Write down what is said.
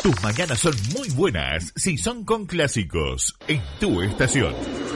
Tus mañanas son muy buenas si son con clásicos en tu estación.